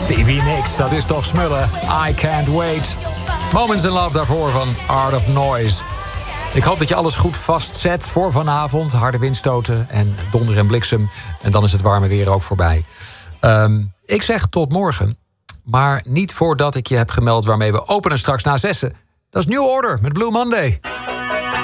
Stevie Nicks, dat is toch smullen. I Can't Wait. Moments in Love daarvoor van Art of Noise. Ik hoop dat je alles goed vastzet voor vanavond. Harde windstoten en donder en bliksem. En dan is het warme weer ook voorbij. Ik zeg tot morgen. Maar niet voordat ik je heb gemeld waarmee we openen straks na 6. Dat is New Order met Blue Monday.